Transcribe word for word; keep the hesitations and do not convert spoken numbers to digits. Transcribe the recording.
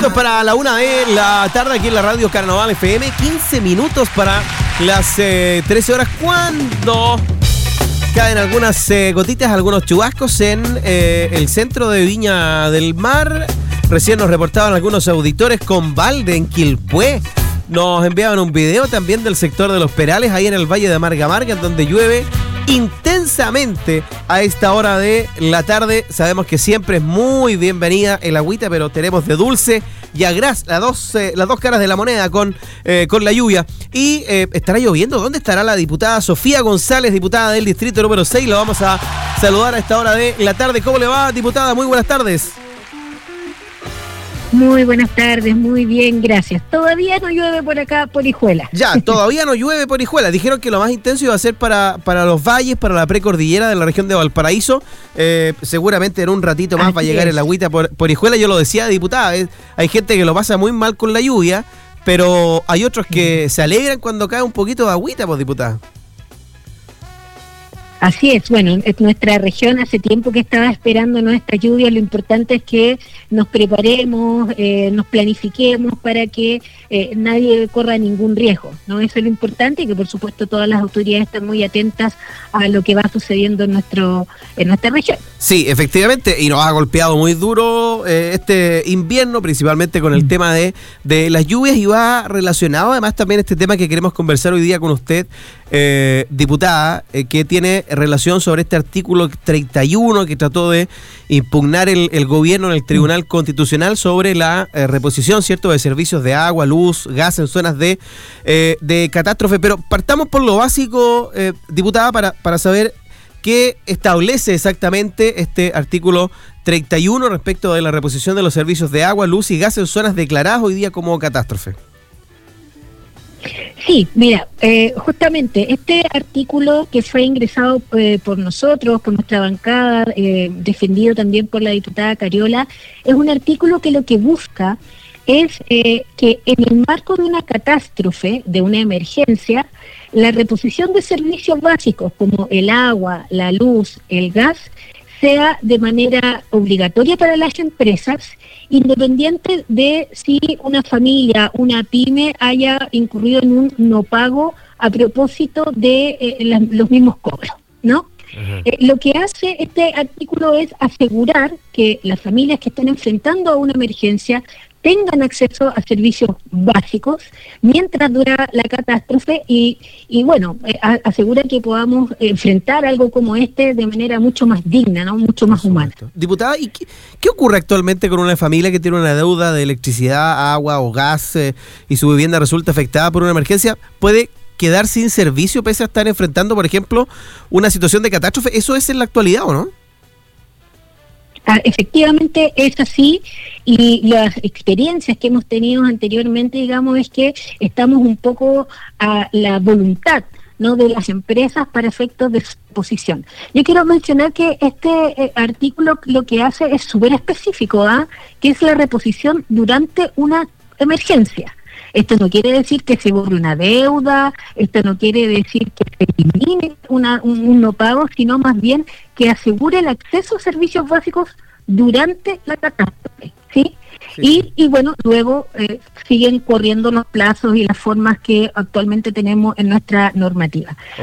minutos para la una de la tarde aquí en la radio Carnaval F M. quince minutos para las eh, trece horas, cuando caen algunas eh, gotitas, algunos chubascos en eh, el centro de Viña del Mar. Recién nos reportaban algunos auditores con balde en Quilpué. Nos enviaban un video también del sector de Los Perales, ahí en el Valle de Amarga Amarga, en donde llueve intensamente a esta hora de la tarde. Sabemos que siempre es muy bienvenida el agüita, pero tenemos de dulce y a gras las dos, eh, las dos caras de la moneda con, eh, con la lluvia. Y eh, estará lloviendo. ¿Dónde estará la diputada Sofía González, diputada del distrito número seis? Lo vamos a saludar a esta hora de la tarde. ¿Cómo le va, diputada? Muy buenas tardes. Muy buenas tardes, muy bien, gracias. Todavía no llueve por acá, por Orihuela. Ya, todavía no llueve por Orihuela. Dijeron que lo más intenso iba a ser para, para los valles, para la precordillera de la región de Valparaíso. Eh, seguramente en un ratito más Así va a llegar es. el agüita por, por Orihuela. Yo lo decía, diputada, eh, hay gente que lo pasa muy mal con la lluvia, pero hay otros que mm. se alegran cuando cae un poquito de agüita, pues, diputada. Así es, bueno, nuestra región hace tiempo que estaba esperando nuestra lluvia. Lo importante es que nos preparemos, eh, nos planifiquemos para que eh, nadie corra ningún riesgo, ¿no? Eso es lo importante, y que por supuesto todas las autoridades están muy atentas a lo que va sucediendo en nuestro en nuestra región. Sí, efectivamente, y nos ha golpeado muy duro eh, este invierno, principalmente con el mm. tema de, de las lluvias, y va relacionado además también este tema que queremos conversar hoy día con usted, eh, diputada, eh, que tiene relación sobre este artículo treinta y uno que trató de impugnar el, el gobierno en el Tribunal Constitucional sobre la eh, reposición, ¿cierto?, de servicios de agua, luz, gas en zonas de, eh, de catástrofe. Pero partamos por lo básico, eh, diputada, para, para saber qué establece exactamente este artículo treinta y uno respecto de la reposición de los servicios de agua, luz y gas en zonas declaradas hoy día como catástrofe. Sí, mira, eh, justamente este artículo que fue ingresado eh, por nosotros, por nuestra bancada, eh, defendido también por la diputada Cariola, es un artículo que lo que busca es eh, que en el marco de una catástrofe, de una emergencia, la reposición de servicios básicos como el agua, la luz, el gas, sea de manera obligatoria para las empresas, independiente de si una familia, una pyme haya incurrido en un no pago a propósito de eh, la, los mismos cobros, ¿no? Uh-huh. Eh, lo que hace este artículo es asegurar que las familias que están enfrentando a una emergencia tengan acceso a servicios básicos mientras dura la catástrofe y, y bueno, eh, asegura que podamos enfrentar algo como este de manera mucho más digna, ¿no? Mucho más humana. Diputada, ¿y qué, qué ocurre actualmente con una familia que tiene una deuda de electricidad, agua o gas eh, y su vivienda resulta afectada por una emergencia? ¿Puede quedar sin servicio pese a estar enfrentando, por ejemplo, una situación de catástrofe? ¿Eso es en la actualidad o no? Ah, efectivamente es así, y las experiencias que hemos tenido anteriormente, digamos, es que estamos un poco a la voluntad, ¿no?, de las empresas para efectos de exposición. Yo quiero mencionar que este eh, artículo lo que hace es súper específico, ¿ah? que es la reposición durante una emergencia. Esto no quiere decir que se borre una deuda, esto no quiere decir que se elimine una, un, un no pago, sino más bien que asegure el acceso a servicios básicos durante la catástrofe, ¿sí? Sí. Y, y bueno, luego eh, siguen corriendo los plazos y las formas que actualmente tenemos en nuestra normativa.